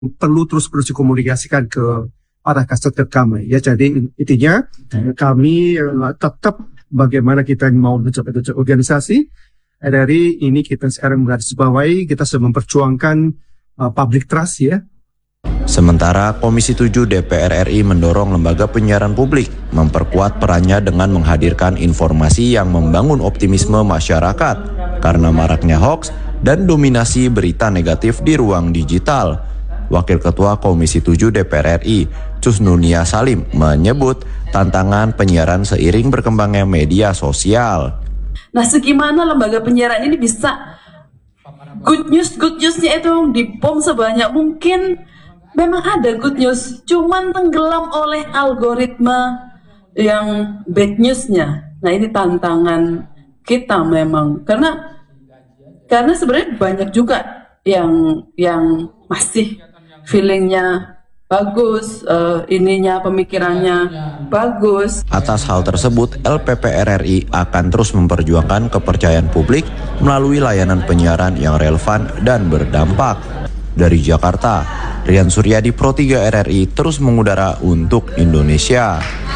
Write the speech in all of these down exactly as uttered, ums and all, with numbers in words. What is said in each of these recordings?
perlu terus-terus dikomunikasikan ke para customer kami. Ya, jadi intinya kami uh, tetap bagaimana kita mau mencapai organisasi R R I ini kita sekarang menggarisbawahi, kita sedang memperjuangkan uh, public trust ya. Sementara Komisi tujuh D P R R I mendorong lembaga penyiaran publik memperkuat perannya dengan menghadirkan informasi yang membangun optimisme masyarakat karena maraknya hoaks dan dominasi berita negatif di ruang digital. Wakil Ketua Komisi tujuh D P R R I, Cusnunia Salim, menyebut tantangan penyiaran seiring berkembangnya media sosial. Nah, segimana lembaga penyiaran ini bisa good news, good newsnya itu dibom sebanyak mungkin. Memang ada good news, cuman tenggelam oleh algoritma yang bad newsnya. Nah, ini tantangan kita memang, karena karena sebenarnya banyak juga yang yang masih feelingnya bagus, uh, ininya pemikirannya bagus. Atas hal tersebut, L P P R R I akan terus memperjuangkan kepercayaan publik melalui layanan penyiaran yang relevan dan berdampak. Dari Jakarta, Rian Suryadi, Pro tiga R R I, terus mengudara untuk Indonesia.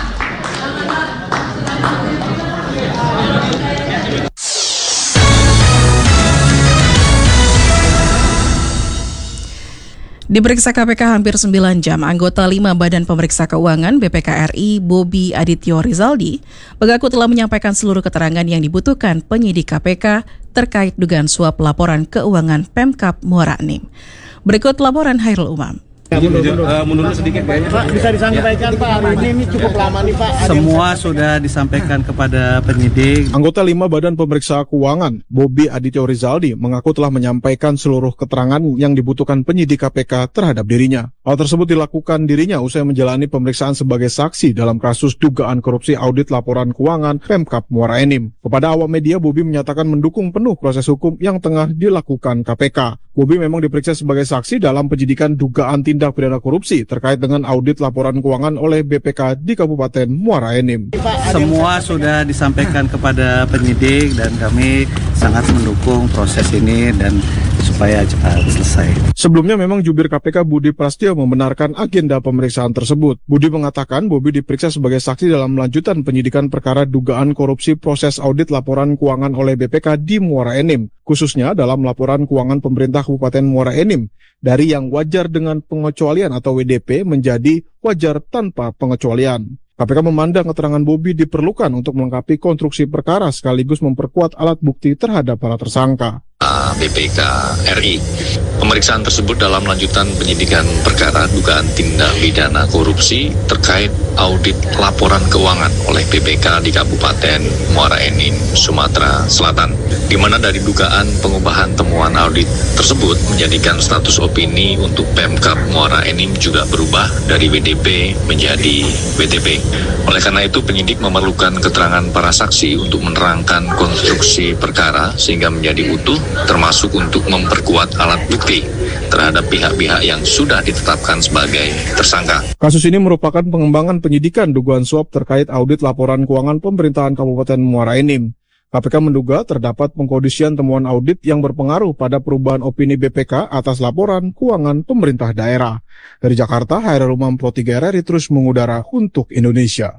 Diperiksa K P K hampir sembilan jam, anggota lima Badan Pemeriksa Keuangan B P K R I, Bobi Adityo Rizaldi, mengaku telah menyampaikan seluruh keterangan yang dibutuhkan penyidik K P K terkait dugaan suap laporan keuangan Pemkab Muara Enim. Berikut laporan Hairul Umam. Mundur, uh, mundur sedikit kayaknya. Pak, bisa disampaikan Pak, hari ini, ini cukup lama nih Pak. Semua sudah disampaikan kepada penyidik. Anggota lima Badan Pemeriksa Keuangan, Bobi Adityo Rizaldi, mengaku telah menyampaikan seluruh keterangan yang dibutuhkan penyidik K P K terhadap dirinya. Hal tersebut dilakukan dirinya usai menjalani pemeriksaan sebagai saksi dalam kasus dugaan korupsi audit laporan keuangan Pemkab Muara Enim. Kepada awak media, Bobi menyatakan mendukung penuh proses hukum yang tengah dilakukan K P K. Bobi memang diperiksa sebagai saksi dalam penyidikan dugaan tindak pidana korupsi terkait dengan audit laporan keuangan oleh B P K di Kabupaten Muara Enim. Semua sudah disampaikan kepada penyidik dan kami sangat mendukung proses ini dan supaya cepat selesai. Sebelumnya memang jubir K P K Budi Prasetyo membenarkan agenda pemeriksaan tersebut. Budi mengatakan Bobi diperiksa sebagai saksi dalam lanjutan penyidikan perkara dugaan korupsi proses audit laporan keuangan oleh B P K di Muara Enim, khususnya dalam laporan keuangan pemerintah Kabupaten Muara Enim, dari yang wajar dengan pengecualian atau W D P menjadi wajar tanpa pengecualian. K P K memandang keterangan Bobi diperlukan untuk melengkapi konstruksi perkara sekaligus memperkuat alat bukti terhadap para tersangka. B P K R I. Pemeriksaan tersebut dalam lanjutan penyidikan perkara dugaan tindak pidana korupsi terkait audit laporan keuangan oleh B P K di Kabupaten Muara Enim, Sumatera Selatan, di mana dari dugaan pengubahan temuan audit tersebut menjadikan status opini untuk Pemkab Muara Enim juga berubah dari W D P menjadi W T P. Oleh karena itu, penyidik memerlukan keterangan para saksi untuk menerangkan konstruksi perkara sehingga menjadi utuh, termasuk untuk memperkuat alat bukti terhadap pihak-pihak yang sudah ditetapkan sebagai tersangka. Kasus ini merupakan pengembangan penyidikan dugaan suap terkait audit laporan keuangan pemerintahan Kabupaten Muara Enim. K P K menduga terdapat pengkondisian temuan audit yang berpengaruh pada perubahan opini B P K atas laporan keuangan pemerintah daerah. Dari Jakarta, Hairul Umam, Pro tiga R R I, terus mengudara untuk Indonesia.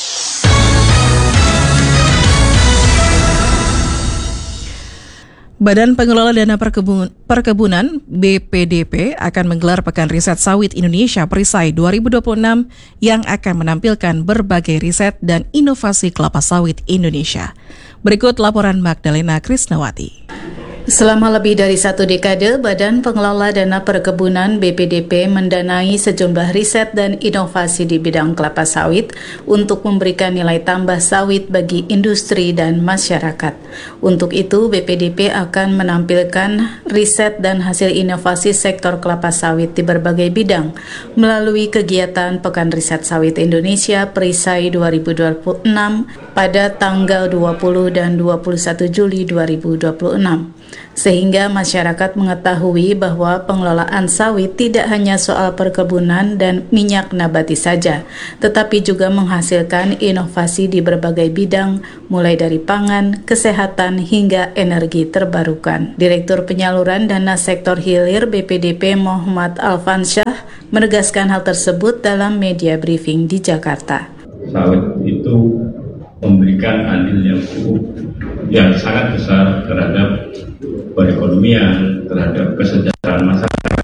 Badan Pengelola Dana Perkebun, Perkebunan B P D P akan menggelar Pekan Riset Sawit Indonesia Perisai dua ribu dua puluh enam yang akan menampilkan berbagai riset dan inovasi kelapa sawit Indonesia. Berikut laporan Magdalena Krisnawati. Selama lebih dari satu dekade, Badan Pengelola Dana Perkebunan B P D P mendanai sejumlah riset dan inovasi di bidang kelapa sawit untuk memberikan nilai tambah sawit bagi industri dan masyarakat. Untuk itu, B P D P akan menampilkan riset dan hasil inovasi sektor kelapa sawit di berbagai bidang melalui kegiatan Pekan Riset Sawit Indonesia Perisai dua ribu dua puluh enam pada tanggal dua puluh dan dua puluh satu Juli dua ribu dua puluh enam. sehingga masyarakat mengetahui bahwa pengelolaan sawit tidak hanya soal perkebunan dan minyak nabati saja, tetapi juga menghasilkan inovasi di berbagai bidang, mulai dari pangan, kesehatan, hingga energi terbarukan. Direktur Penyaluran Dana Sektor Hilir B P D P Muhammad Alfansyah menegaskan hal tersebut dalam media briefing di Jakarta. Sawit itu memberikan andil yang cukup, yang sangat besar terhadap perekonomian, terhadap kesejahteraan masyarakat.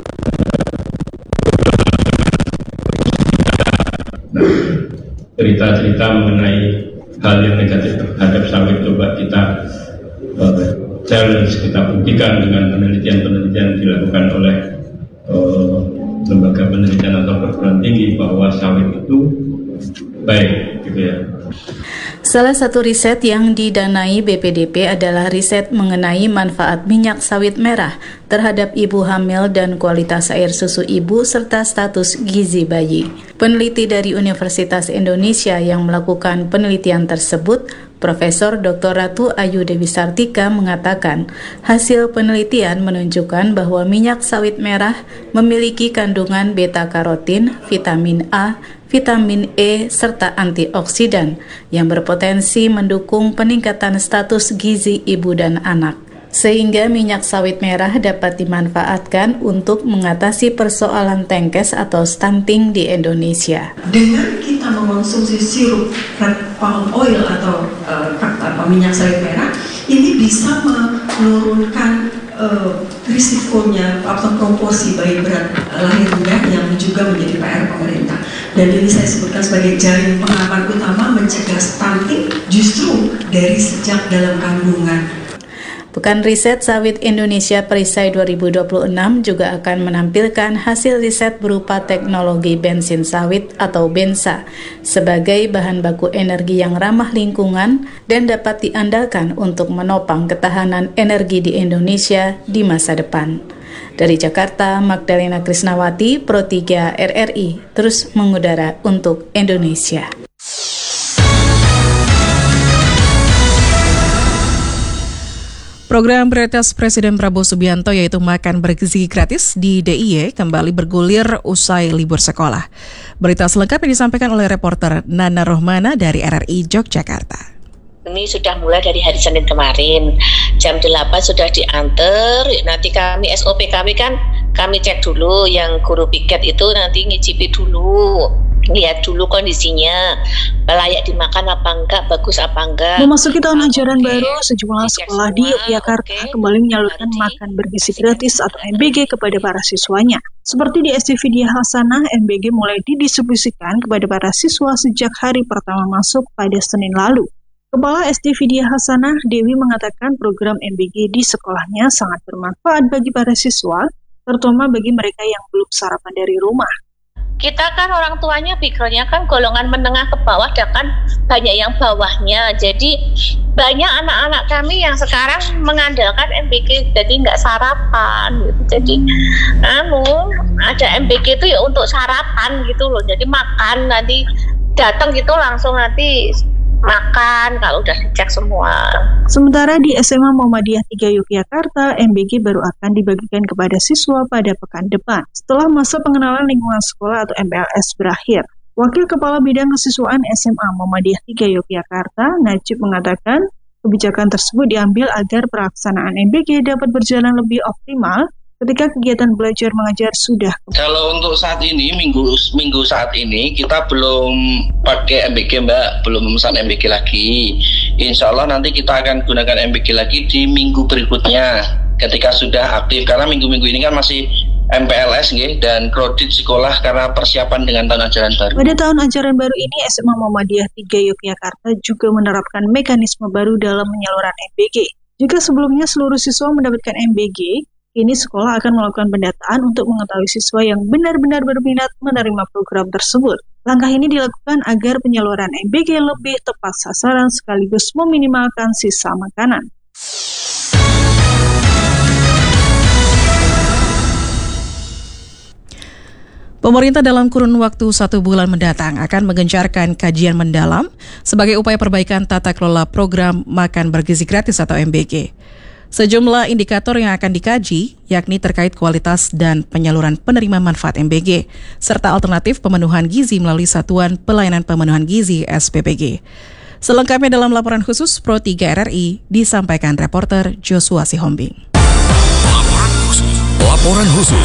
Nah, cerita-cerita mengenai hal yang negatif terhadap sawit coba kita uh, challenge, kita buktikan dengan penelitian-penelitian dilakukan oleh uh, lembaga penelitian atau perguruan tinggi bahwa sawit itu baik, gitu ya. Salah satu riset yang didanai B P D P adalah riset mengenai manfaat minyak sawit merah terhadap ibu hamil dan kualitas air susu ibu serta status gizi bayi. Peneliti dari Universitas Indonesia yang melakukan penelitian tersebut, Profesor Doktor Ratu Ayu Dewi Sartika mengatakan, hasil penelitian menunjukkan bahwa minyak sawit merah memiliki kandungan beta-karotin, vitamin A, vitamin E, serta antioksidan yang berpotensi mendukung peningkatan status gizi ibu dan anak. Sehingga minyak sawit merah dapat dimanfaatkan untuk mengatasi persoalan tengkes atau stunting di Indonesia. Dengan kita mengonsumsi sirup red palm oil atau uh, apa, minyak sawit merah, ini bisa menurunkan uh, risikonya atau proporsi bayi berat uh, lahir rendah yang juga menjadi P R pemerintah. Dan ini saya sebutkan sebagai jaring pengaman utama mencegah stunting justru dari sejak dalam kandungan. Pekan Riset Sawit Indonesia Perisai dua ribu dua puluh enam juga akan menampilkan hasil riset berupa teknologi bensin sawit atau bensa sebagai bahan baku energi yang ramah lingkungan dan dapat diandalkan untuk menopang ketahanan energi di Indonesia di masa depan. Dari Jakarta, Magdalena Krisnawati, Pro tiga R R I, terus mengudara untuk Indonesia. Program prioritas Presiden Prabowo Subianto yaitu makan bergizi gratis di D I Y kembali bergulir usai libur sekolah. Berita selengkapnya disampaikan oleh reporter Nana Rohmana dari R R I Yogyakarta. Ini sudah mulai dari hari Senin kemarin, jam delapan sudah diantar, nanti kami S O P kami kan, kami cek dulu yang guru piket itu nanti ngicipi dulu, lihat dulu kondisinya, layak dimakan apa enggak, bagus apa enggak. Memasuki tahun ajaran okay. baru, sejumlah sekolah di Yogyakarta okay. kembali menyalurkan makan bergizi gratis atau M B G kepada para siswanya. Seperti di S D Vidya Hasanah, M B G mulai didistribusikan kepada para siswa sejak hari pertama masuk pada Senin lalu. Kepala S D Vidya Hasanah, Dewi, mengatakan program M B G di sekolahnya sangat bermanfaat bagi para siswa, terutama bagi mereka yang belum sarapan dari rumah. Kita kan orang tuanya pikirnya kan golongan menengah ke bawah, dan kan banyak yang bawahnya. Jadi banyak anak-anak kami yang sekarang mengandalkan M B G, jadi nggak sarapan gitu. Jadi anu ada M B G itu ya untuk sarapan gitu loh. Jadi makan nanti datang gitu langsung nanti makan kalau udah dicek semua. Sementara di S M A Muhammadiyah tiga Yogyakarta, M B G baru akan dibagikan kepada siswa pada pekan depan setelah masa pengenalan lingkungan sekolah atau M P L S berakhir. Wakil Kepala Bidang Kesiswaan S M A Muhammadiyah tiga Yogyakarta, Najib, mengatakan kebijakan tersebut diambil agar pelaksanaan M B G dapat berjalan lebih optimal ketika kegiatan belajar mengajar sudah. Kalau untuk saat ini, minggu minggu saat ini kita belum pakai M B G, Mbak, belum memesan M B G lagi. Insya Allah nanti kita akan gunakan M B G lagi di minggu berikutnya ketika sudah aktif, karena minggu-minggu ini kan masih M P L S nggih, dan kredit sekolah karena persiapan dengan tahun ajaran baru. Pada tahun ajaran baru ini, S M A Muhammadiyah tiga Yogyakarta juga menerapkan mekanisme baru dalam penyaluran M B G. Jika sebelumnya seluruh siswa mendapatkan M B G, kini sekolah akan melakukan pendataan untuk mengetahui siswa yang benar-benar berminat menerima program tersebut. Langkah ini dilakukan agar penyaluran M B G lebih tepat sasaran sekaligus meminimalkan sisa makanan. Pemerintah dalam kurun waktu satu bulan mendatang akan menggencarkan kajian mendalam sebagai upaya perbaikan tata kelola program makan bergizi gratis atau M B G. Sejumlah indikator yang akan dikaji, yakni terkait kualitas dan penyaluran penerima manfaat M B G, serta alternatif pemenuhan gizi melalui Satuan Pelayanan Pemenuhan Gizi S P P G. Selengkapnya dalam laporan khusus Pro tiga R R I, disampaikan reporter Joshua Sihombing. Laporan khusus. Laporan khusus.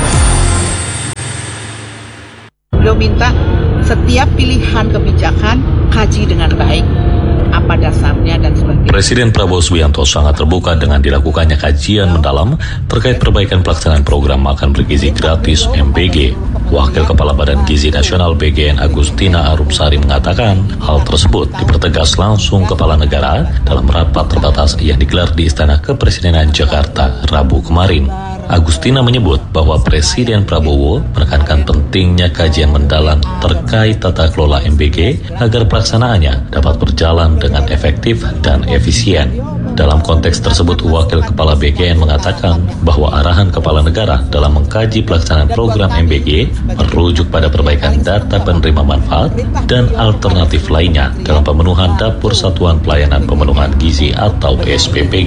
Beliau minta setiap pilihan kebijakan kaji dengan baik, apa dasarnya dan sebagainya. Presiden Prabowo Subianto sangat terbuka dengan dilakukannya kajian mendalam terkait perbaikan pelaksanaan program makan bergizi gratis M B G. Wakil Kepala Badan Gizi Nasional B G N Agustina Arupsari mengatakan hal tersebut dipertegas langsung Kepala Negara dalam rapat terbatas yang digelar di Istana Kepresidenan Jakarta Rabu kemarin. Agustina menyebut bahwa Presiden Prabowo menekankan pentingnya kajian mendalam terkait tata kelola M B G agar pelaksanaannya dapat berjalan dengan efektif dan efisien. Dalam konteks tersebut, Wakil Kepala B G N mengatakan bahwa arahan Kepala Negara dalam mengkaji pelaksanaan program M B G merujuk pada perbaikan data penerima manfaat dan alternatif lainnya dalam pemenuhan dapur Satuan Pelayanan Pemenuhan Gizi atau S P P G.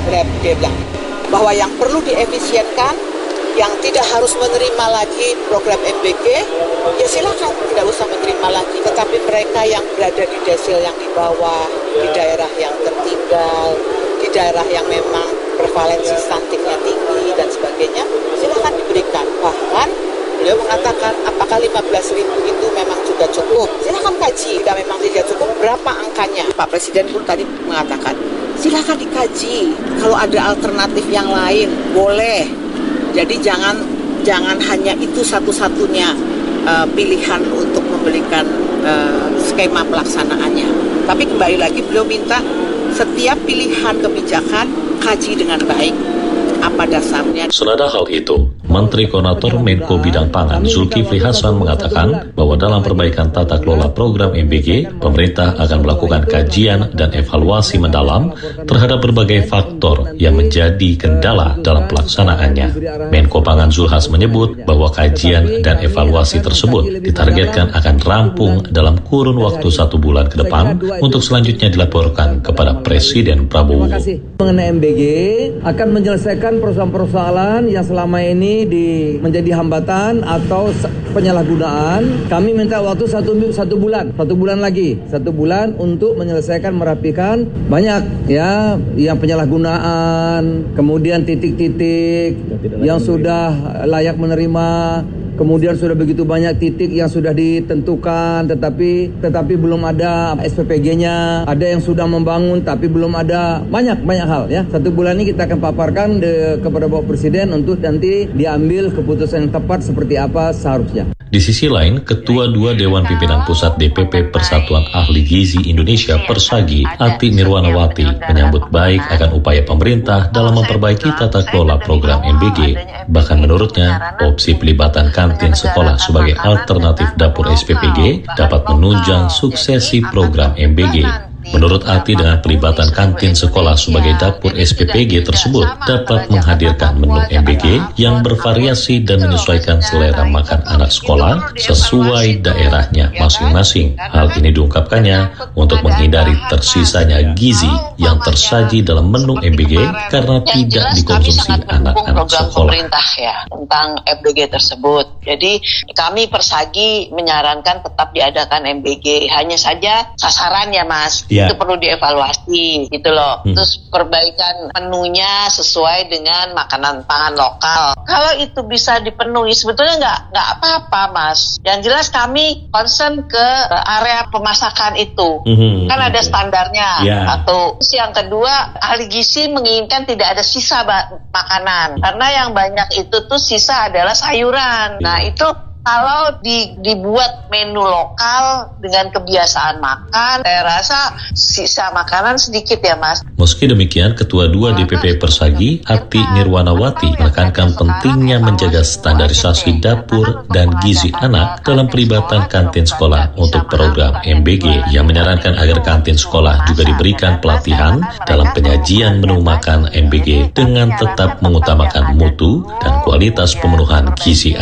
Bahwa yang perlu diefisienkan, yang tidak harus menerima lagi program M B G, ya silakan tidak usah menerima lagi. Tetapi mereka yang berada di desil yang di bawah, di daerah yang tertinggal, di daerah yang memang prevalensi stuntingnya tinggi dan sebagainya, silakan diberikan. Bahkan beliau mengatakan apakah lima belas ribu itu memang juga cukup. Silakan kaji, jika memang tidak cukup berapa angkanya. Pak Presiden pun tadi mengatakan silakan dikaji, kalau ada alternatif yang lain boleh. Jadi jangan jangan hanya itu satu-satunya uh, pilihan untuk memberikan uh, skema pelaksanaannya. Tapi kembali lagi beliau minta setiap pilihan kebijakan kaji dengan baik, apa dasarnya. Senada hal itu, Menteri Koordinator Menko Bidang Pangan Zulkifli Hasan mengatakan bahwa dalam perbaikan tata kelola program M B G, pemerintah akan melakukan kajian dan evaluasi mendalam terhadap berbagai faktor yang menjadi kendala dalam pelaksanaannya. Menko Pangan Zulhas menyebut bahwa kajian dan evaluasi tersebut ditargetkan akan rampung dalam kurun waktu satu bulan ke depan untuk selanjutnya dilaporkan kepada Presiden Prabowo. Mengenai M B G akan menyelesaikan persoalan-persoalan yang selama ini di menjadi hambatan atau penyalahgunaan. Kami minta waktu satu satu bulan, satu bulan lagi, satu bulan untuk menyelesaikan merapikan banyak ya yang penyalahgunaan, kemudian titik-titik yang sudah layak menerima. Kemudian sudah begitu banyak titik yang sudah ditentukan tetapi tetapi belum ada S P P G-nya. Ada yang sudah membangun tapi belum ada. Banyak banyak hal ya. Satu bulan ini kita akan paparkan de, kepada Bapak Presiden untuk nanti diambil keputusan yang tepat seperti apa seharusnya. Di sisi lain, Ketua dua Dewan Pimpinan Pusat D P P Persatuan Ahli Gizi Indonesia Persagi, Ati Nirwanawati, menyambut baik akan upaya pemerintah dalam memperbaiki tata kelola program M B G. Bahkan menurutnya, opsi pelibatan kantin sekolah sebagai alternatif dapur S P P G dapat menunjang suksesi program M B G. Menurut Ati, dengan pelibatan kantin sekolah sebagai dapur S P P G tersebut dapat menghadirkan menu M B G yang bervariasi dan menyesuaikan selera makan anak sekolah sesuai daerahnya masing-masing. Hal ini diungkapkannya untuk menghindari tersisanya gizi yang tersaji dalam menu M B G karena tidak dikonsumsi anak-anak sekolah. Pemerintah ya tentang M B G tersebut. Jadi kami Persagi menyarankan tetap diadakan M B G. Hanya saja sasarannya, Mas. Yeah. Itu perlu dievaluasi gitu loh. Hmm. Terus perbaikan menunya sesuai dengan makanan pangan lokal. Kalau itu bisa dipenuhi sebetulnya nggak nggak apa-apa, Mas. Yang jelas kami concern ke area pemasakan itu. Hmm. Kan ada standarnya. Yeah. Atau yang kedua, ahli gizi menginginkan tidak ada sisa makanan. Karena yang banyak itu tuh sisa adalah sayuran. Nah itu kalau di, dibuat menu lokal dengan kebiasaan makan, saya rasa sisa makanan sedikit ya, Mas. Meski demikian, Ketua dua D P P Persagi, Ati Nirwanawati, menekankan pentingnya menjaga standarisasi dapur dan gizi anak dalam pelibatan kantin sekolah untuk program M B G. Yang menyarankan agar kantin sekolah juga diberikan pelatihan dalam penyajian menu makan M B G dengan tetap mengutamakan mutu dan kualitas pemenuhan gizi anak.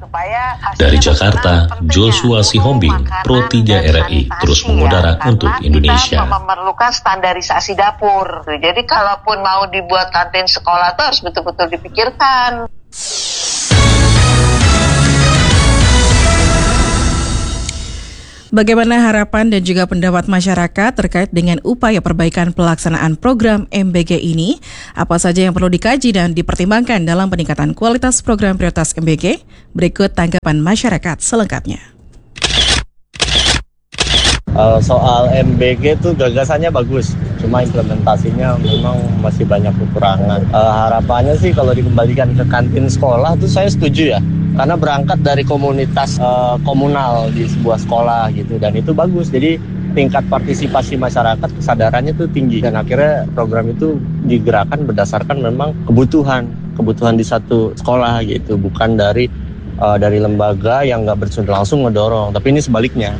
Dari Jakarta, Joshua Sihombing, Pro tiga R R I, terus mengudara untuk Indonesia. Kita memerlukan standarisasi dapur. Jadi kalaupun mau dibuat kantin sekolah itu harus betul-betul dipikirkan. Bagaimana harapan dan juga pendapat masyarakat terkait dengan upaya perbaikan pelaksanaan program M B G ini? Apa saja yang perlu dikaji dan dipertimbangkan dalam peningkatan kualitas program prioritas M B G? Berikut tanggapan masyarakat selengkapnya. Uh, soal M B G itu gagasannya bagus, cuma implementasinya memang masih banyak kekurangan. Uh, harapannya sih kalau dikembalikan ke kantin sekolah tuh saya setuju ya, karena berangkat dari komunitas uh, komunal di sebuah sekolah gitu, dan itu bagus. Jadi tingkat partisipasi masyarakat, kesadarannya tuh tinggi, dan akhirnya program itu digerakkan berdasarkan memang kebutuhan kebutuhan di satu sekolah gitu, bukan dari uh, dari lembaga yang nggak bersumber langsung ngedorong, tapi ini sebaliknya.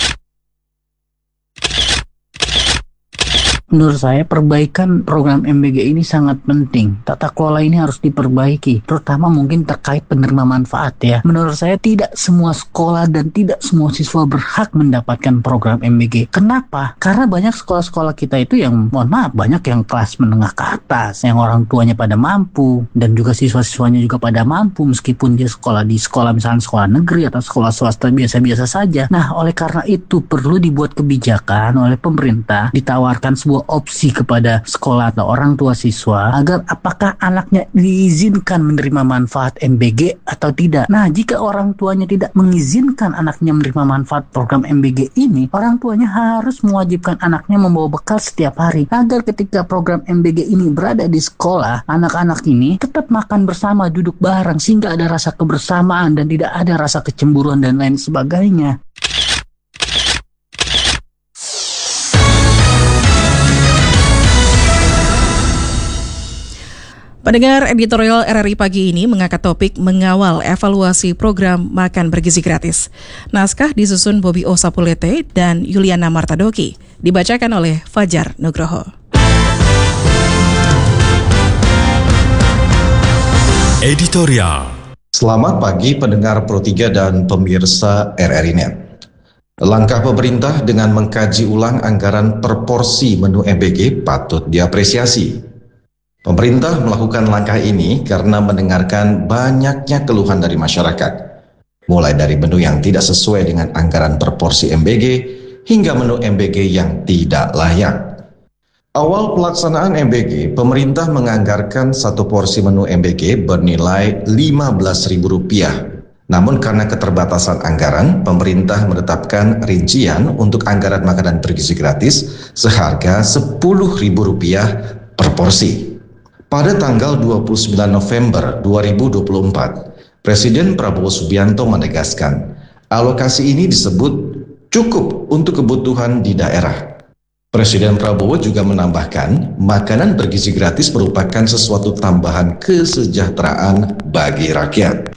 Menurut saya perbaikan program M B G ini sangat penting. Tata kelola ini harus diperbaiki, terutama mungkin terkait penerima manfaat ya. Menurut saya tidak semua sekolah dan tidak semua siswa berhak mendapatkan program M B G. Kenapa? Karena banyak sekolah-sekolah kita itu yang, mohon maaf, banyak yang kelas menengah ke atas, yang orang tuanya pada mampu, dan juga siswa-siswanya juga pada mampu, meskipun dia sekolah di sekolah misalnya sekolah negeri atau sekolah swasta biasa-biasa saja. Nah, oleh karena itu perlu dibuat kebijakan oleh pemerintah, ditawarkan sebuah opsi kepada sekolah atau orang tua siswa agar apakah anaknya diizinkan menerima manfaat M B G atau tidak. Nah, jika orang tuanya tidak mengizinkan anaknya menerima manfaat program M B G ini, orang tuanya harus mewajibkan anaknya membawa bekal setiap hari agar ketika program M B G ini berada di sekolah, anak-anak ini tetap makan bersama, duduk bareng, sehingga ada rasa kebersamaan dan tidak ada rasa kecemburuan dan lain sebagainya. Pendengar, editorial R R I pagi ini mengangkat topik mengawal evaluasi program makan bergizi gratis. Naskah disusun Bobby Osapulete dan Yuliana Martadoki, dibacakan oleh Fajar Nugroho. Editorial. Selamat pagi pendengar Pro tiga dan pemirsa R R I Net. Langkah pemerintah dengan mengkaji ulang anggaran per porsi menu M B G patut diapresiasi. Pemerintah melakukan langkah ini karena mendengarkan banyaknya keluhan dari masyarakat, mulai dari menu yang tidak sesuai dengan anggaran per porsi M B G hingga menu M B G yang tidak layak. Awal pelaksanaan M B G, pemerintah menganggarkan satu porsi menu M B G bernilai lima belas ribu rupiah. Namun karena keterbatasan anggaran, pemerintah menetapkan rincian untuk anggaran makanan bergizi gratis seharga sepuluh ribu rupiah per porsi. Pada tanggal dua puluh sembilan November dua ribu dua puluh empat, Presiden Prabowo Subianto menegaskan alokasi ini disebut cukup untuk kebutuhan di daerah. Presiden Prabowo juga menambahkan makanan bergizi gratis merupakan sesuatu tambahan kesejahteraan bagi rakyat.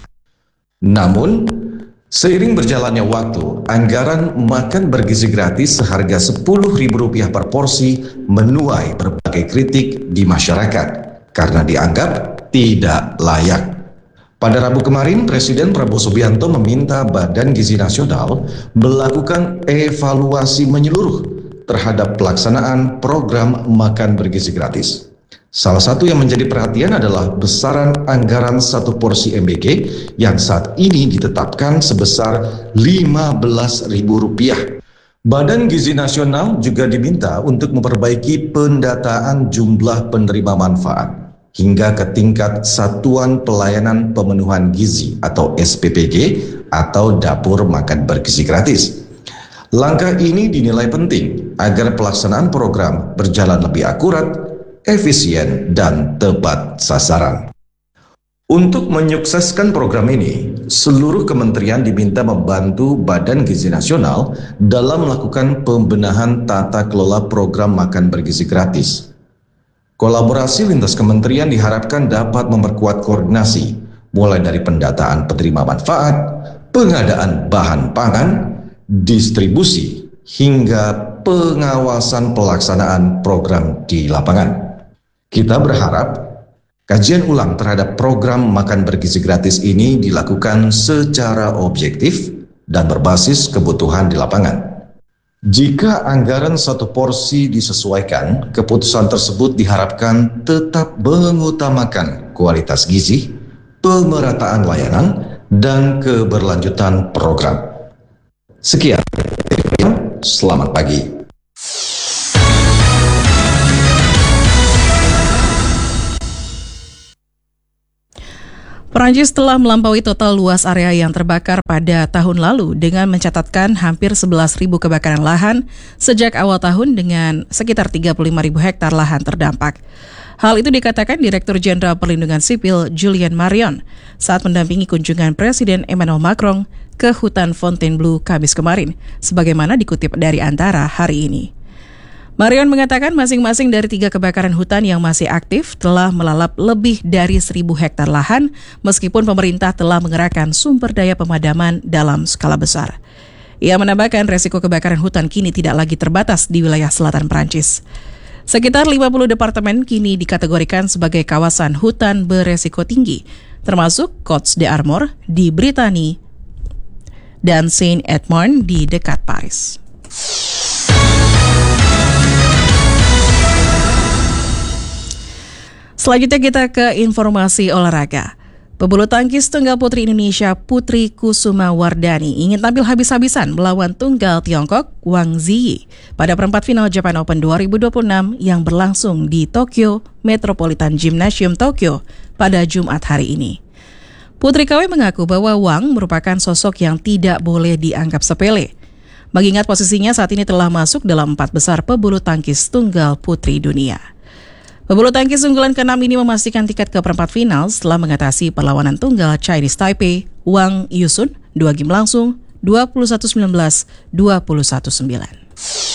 Namun, seiring berjalannya waktu, anggaran makan bergizi gratis seharga sepuluh ribu rupiah per porsi menuai berbagai kritik di masyarakat karena dianggap tidak layak. Pada Rabu kemarin, Presiden Prabowo Subianto meminta Badan Gizi Nasional melakukan evaluasi menyeluruh terhadap pelaksanaan program makan bergizi gratis. Salah satu yang menjadi perhatian adalah besaran anggaran satu porsi M B G yang saat ini ditetapkan sebesar lima belas ribu rupiah. Badan Gizi Nasional juga diminta untuk memperbaiki pendataan jumlah penerima manfaat hingga ke tingkat Satuan Pelayanan Pemenuhan Gizi atau S P P G atau Dapur Makan Bergizi Gratis. Langkah ini dinilai penting agar pelaksanaan program berjalan lebih akurat, efisien, dan tepat sasaran. Untuk menyukseskan program ini, seluruh kementerian diminta membantu Badan Gizi Nasional dalam melakukan pembenahan tata kelola program makan bergizi gratis. Kolaborasi lintas kementerian diharapkan dapat memperkuat koordinasi, mulai dari pendataan penerima manfaat, pengadaan bahan pangan, distribusi, hingga pengawasan pelaksanaan program di lapangan. Kita berharap Kajian ulang terhadap program makan bergizi gratis ini dilakukan secara objektif dan berbasis kebutuhan di lapangan. Jika anggaran satu porsi disesuaikan, keputusan tersebut diharapkan tetap mengutamakan kualitas gizi, pemerataan layanan, dan keberlanjutan program. Sekian, selamat pagi. Perancis telah melampaui total luas area yang terbakar pada tahun lalu dengan mencatatkan hampir sebelas ribu kebakaran lahan sejak awal tahun dengan sekitar tiga puluh lima ribu hektar lahan terdampak. Hal itu dikatakan Direktur Jenderal Perlindungan Sipil Julien Marion saat mendampingi kunjungan Presiden Emmanuel Macron ke hutan Fontainebleau Kamis kemarin, sebagaimana dikutip dari Antara hari ini. Marion mengatakan masing-masing dari tiga kebakaran hutan yang masih aktif telah melalap lebih dari seribu hektar lahan meskipun pemerintah telah mengerahkan sumber daya pemadaman dalam skala besar. Ia menambahkan resiko kebakaran hutan kini tidak lagi terbatas di wilayah selatan Prancis. Sekitar lima puluh departemen kini dikategorikan sebagai kawasan hutan beresiko tinggi, termasuk Côtes d'Armor di Britania dan Saint-Edmond di dekat Paris. Selanjutnya kita ke informasi olahraga. Pebulu tangkis tunggal putri Indonesia Putri Kusuma Wardani ingin tampil habis-habisan melawan tunggal Tiongkok Wang Ziyi pada perempat final Japan Open dua ribu dua puluh enam yang berlangsung di Tokyo Metropolitan Gymnasium Tokyo pada Jumat hari ini. Putri K W mengaku bahwa Wang merupakan sosok yang tidak boleh dianggap sepele, mengingat posisinya saat ini telah masuk dalam empat besar pebulu tangkis tunggal putri dunia. Pebulu tangkis unggulan keenam ini memastikan tiket ke perempat final setelah mengatasi perlawanan tunggal Chinese Taipei Wang Yusun dua game langsung dua puluh satu sembilan belas, dua puluh satu sembilan.